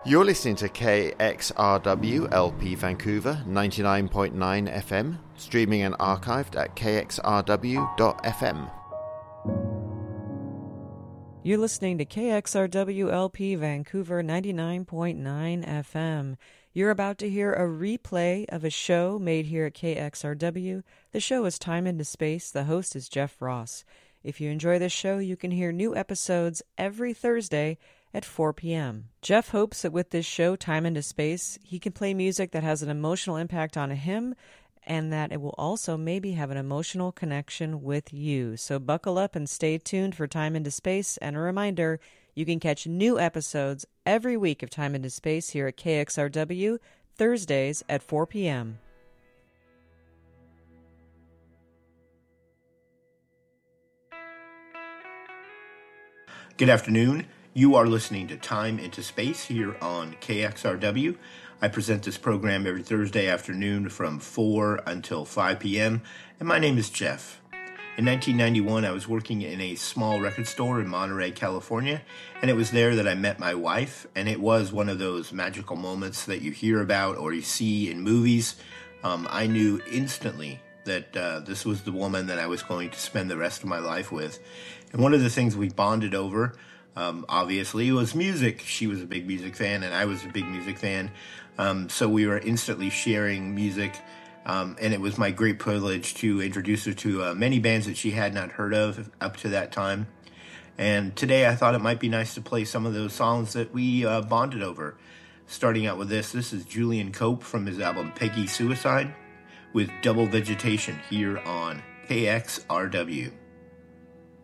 You're listening to KXRW LP Vancouver 99.9 FM, streaming and archived at kxrw.fm. You're listening to KXRW LP Vancouver 99.9 FM. You're about to hear a replay of a show made here at KXRW. The show is Time into Space. The host is Jeff Ross. If you enjoy this show, you can hear new episodes every Thursday at 4 p.m. Jeff hopes that with this show, Time into Space, he can play music that has an emotional impact on him and that it will also maybe have an emotional connection with you. So buckle up and stay tuned for Time into Space. And a reminder, you can catch new episodes every week of Time into Space here at KXRW, Thursdays at 4 p.m. Good afternoon. You are listening to Time into Space here on KXRW. I present this program every Thursday afternoon from 4 until 5 p.m., and my name is Jeff. In 1991, I was working in a small record store in Monterey, California, and it was there that I met my wife, and it was one of those magical moments that you hear about or you see in movies. I knew instantly that this was the woman that I was going to spend the rest of my life with. And one of the things we bonded over, obviously, was music. She was a big music fan, and I was a big music fan. So we were instantly sharing music, and it was my great privilege to introduce her to many bands that she had not heard of up to that time. And today I thought it might be nice to play some of those songs that we bonded over. Starting out with this is Julian Cope from his album Peggy Suicide with Double Vegetation here on KXRW.